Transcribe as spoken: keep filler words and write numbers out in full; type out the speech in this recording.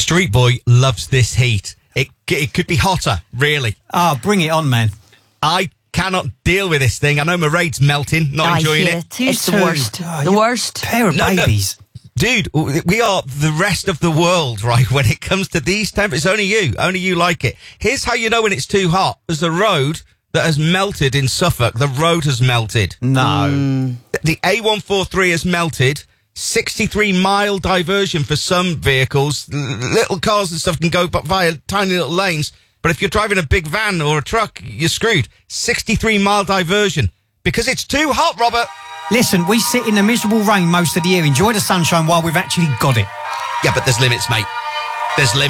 Street Boy loves this heat. It it could be hotter, really. Oh, bring it on, man. I cannot deal with this thing. I know my raid's melting, not I enjoying hear it. it. It's the too. worst. Oh, the you worst. Pair of No, no. babies. Dude, we are the rest of the world, right, when it comes to these temperatures. Only you. Only you like it. Here's how you know when it's too hot. There's a road that has melted in Suffolk. The road has melted. No. Mm. The A one forty-three has melted. sixty-three mile diversion for some vehicles. L- little cars and stuff can go but via tiny little lanes. But if you're driving a big van or a truck, you're screwed. sixty-three mile diversion. Because it's too hot, Robert. Listen, we sit in the miserable rain most of the year. Enjoy the sunshine while we've actually got it. Yeah, but there's limits, mate. There's limits.